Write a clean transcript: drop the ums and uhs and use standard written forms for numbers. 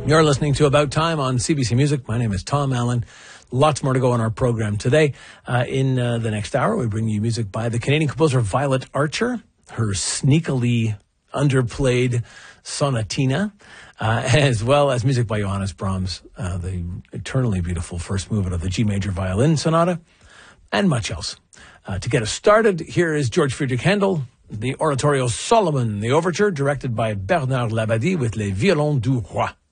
You're listening to About Time on CBC Music. My name is Tom Allen. Lots more to go on our program today. In the next hour, we bring you music by the Canadian composer Violet Archer, her sneakily underplayed sonatina, as well as music by Johannes Brahms, the eternally beautiful first movement of the G major violin sonata, and much else. To get us started, here is George Friedrich Handel, the oratorio Solomon, the overture, directed by Bernard Labadie with Les Violons du Roi.